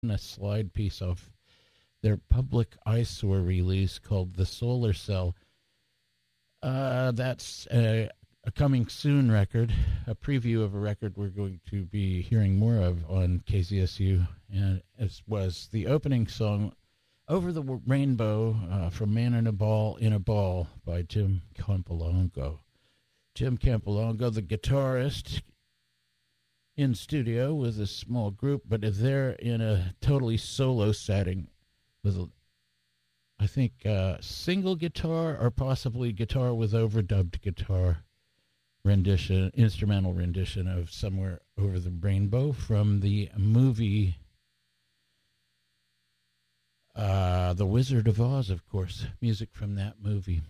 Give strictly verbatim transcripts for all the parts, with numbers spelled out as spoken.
a slide piece of their public eyesore release called The Solar Cell. Uh, that's a, a coming soon record, a preview of a record we're going to be hearing more of on K Z S U, and it was the opening song, Over the Rainbow, uh, from Man in a Ball in a Ball by Jim Campolongo. Jim Campolongo, the guitarist, in studio with a small group, but they're in a totally solo setting with, a, I think, uh, single guitar or possibly guitar with overdubbed guitar rendition, instrumental rendition of Somewhere Over the Rainbow from the movie uh, The Wizard of Oz, of course. Music from that movie.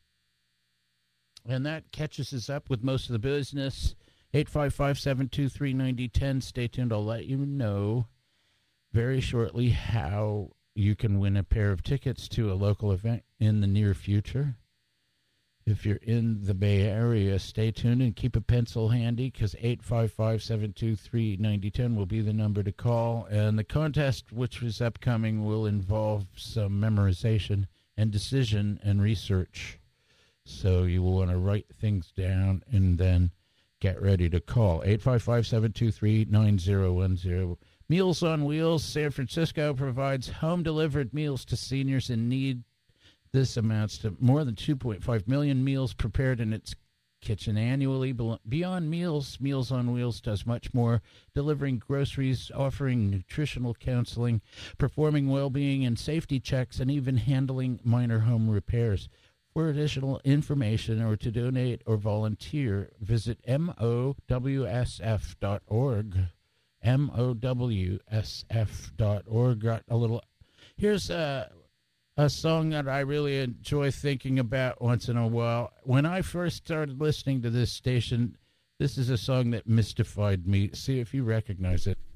And that catches us up with most of the business. eight five five, seven two three, nine zero one zero. Stay tuned. I'll let you know very shortly how you can win a pair of tickets to a local event in the near future. If you're in the Bay Area, stay tuned and keep a pencil handy, because eight five five, seven two three, nine zero one zero will be the number to call. And the contest, which is upcoming, will involve some memorization and decision and research. So you will want to write things down and then get ready to call. eight five five, seven two three, nine zero one zero. Meals on Wheels San Francisco provides home-delivered meals to seniors in need. This amounts to more than two point five million meals prepared in its kitchen annually. Beyond Meals, Meals on Wheels does much more, delivering groceries, offering nutritional counseling, performing well-being and safety checks, and even handling minor home repairs. For additional information or to donate or volunteer, visit M O W S F dot org. M O W S F dot org. Got a little. Here's a, a song that I really enjoy thinking about once in a while. When I first started listening to this station, this is a song that mystified me. See if you recognize it.